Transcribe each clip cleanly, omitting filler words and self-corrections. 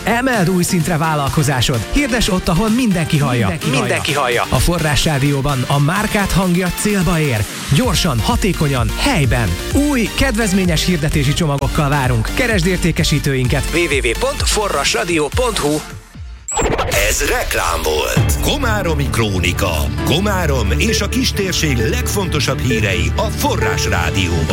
Emeld új szintre vállalkozásod. Hirdes ott, ahol mindenki hallja. Mindenki hallja. A Forrás Rádióban a márkád hangja célba ér. Gyorsan, hatékonyan, helyben. Új, kedvezményes hirdetési csomagokkal várunk. Keresd értékesítőinket www.forrasradio.hu. Ez reklám volt. Komáromi Krónika. Komárom és a kistérség legfontosabb hírei a Forrás Rádióban.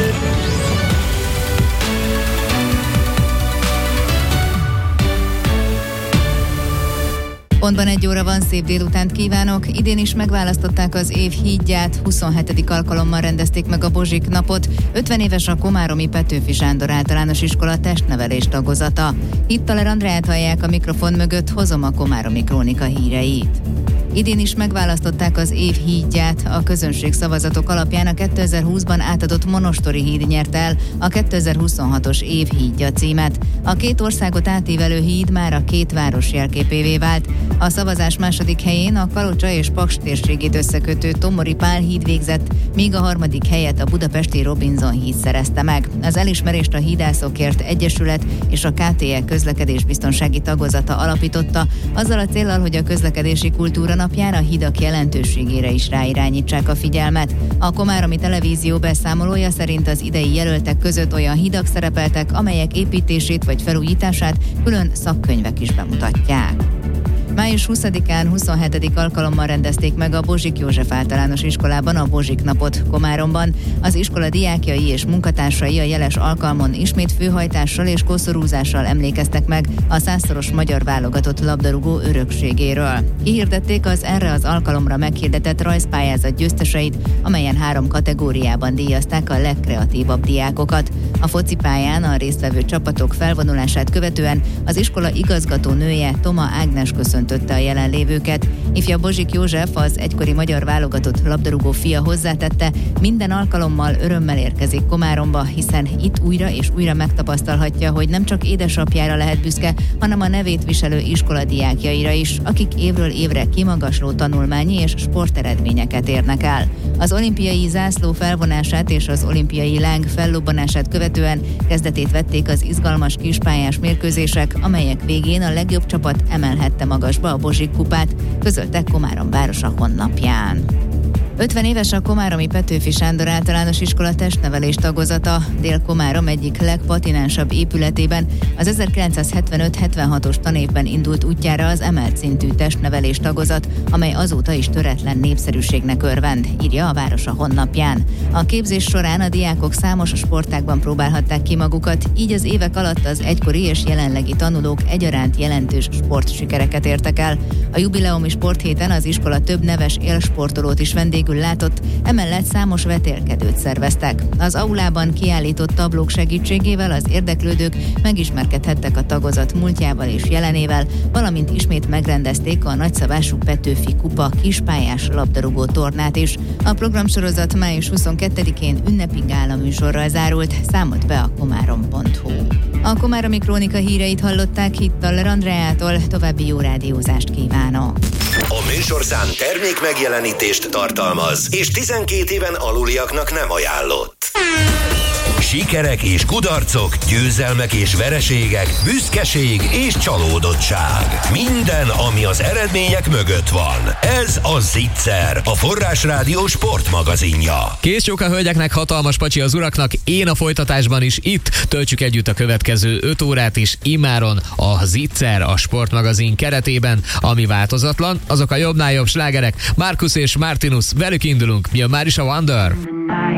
Pontban 1 óra van, szép délutánt kívánok. Idén is megválasztották az év hídját, 27. alkalommal rendezték meg a Bozsik napot. 50 éves a komáromi Petőfi Sándor Általános Iskola testnevelés tagozata. Hittaler Andreát hallják a mikrofon mögött, hozom a Komáromi Krónika híreit. Idén is megválasztották az év hídját. A közönség szavazatok alapján a 2020-ban átadott Monostori híd nyert el a 2026-os év hídja címet. A két országot átívelő híd már a két város jelképévé vált. A szavazás második helyén a Kalocsa és Paks térségét összekötő Tomori Pál híd végzett, míg a harmadik helyet a budapesti Robinson híd szerezte meg. Az elismerést a Hídászokért Egyesület és a KTE közlekedésbiztonsági tagozata alapította, azzal a céllal, hogy a közlekedési kultúra napján a hidak jelentőségére is ráirányítsák a figyelmet. A Komáromi Televízió beszámolója szerint az idei jelöltek között olyan hidak szerepeltek, amelyek építését vagy felújítását külön szakkönyvek is bemutatják. Május 20-án 27. alkalommal rendezték meg a Bozsik József Általános Iskolában a Bozsik napot Komáromban. Az iskola diákjai és munkatársai a jeles alkalmon ismét főhajtással és koszorúzással emlékeztek meg a 100-szoros magyar válogatott labdarúgó örökségéről. Kihirdették az erre az alkalomra meghirdetett rajzpályázat győzteseit, amelyen 3 kategóriában díjazták a legkreatívabb diákokat. A focipályán a résztvevő csapatok felvonulását követően az iskola igazgató nője, Toma Ágnes köszöntötte a jelenlévőket. Ifja Bozsik József, az egykori magyar válogatott labdarúgó fia hozzátette, minden alkalommal örömmel érkezik Komáromba, hiszen itt újra és újra megtapasztalhatja, hogy nem csak édesapjára lehet büszke, hanem a nevét viselő iskoladiákjaira is, akik évről évre kimagasló tanulmányi és sporteredményeket érnek el. Az olimpiai zászló felvonását és az olimpiai láng fellobbanását követően kezdetét vették az izgalmas kispályás mérkőzések, amelyek végén a legjobb csapat emelhette magasba a Bozsik kupát, közölte Komárom városa honlapján. 50 éves a komáromi Petőfi Sándor Általános Iskola testnevelés tagozata. Dél-Komárom egyik legpatinánsabb épületében az 1975-76-os tanévben indult útjára az emelt szintű testnevelés tagozat, amely azóta is töretlen népszerűségnek örvend, írja a városa honlapján. A képzés során a diákok számos sportágban próbálhatták ki magukat, így az évek alatt az egykori és jelenlegi tanulók egyaránt jelentős sportsikereket értek el. A jubileumi sporthéten az iskola több neves élsportolót is vendégül látott, emellett számos vetélkedőt szerveztek. Az aulában kiállított tablók segítségével az érdeklődők megismerkedhettek a tagozat múltjával és jelenével, valamint ismét megrendezték a nagyszabású Petőfi kupa kispályás labdarúgó tornát is. A programsorozat május 22-én ünnepi gála műsorral zárult, számolt be a komárom.hu. A Komáromi Krónika híreit hallották Hittaler Andreától, további jó rádiózást kívánok! A műsorszám termék megjelenítést tartalmaz, és 12 éven aluliaknak nem ajánlott. Sikerek és kudarcok, győzelmek és vereségek, büszkeség és csalódottság. Minden, ami az eredmények mögött van. Ez a Zicser, a Forrás Rádió sportmagazinja. Kész csóka hölgyeknek, hatalmas pacsi az uraknak, én a folytatásban is itt töltsük együtt a következő 5 órát is immáron a Zicser, a sportmagazin keretében, ami változatlan, azok a jobbnál jobb slágerek, Marcus és Martinus, velük indulunk, jön már is a Wonder.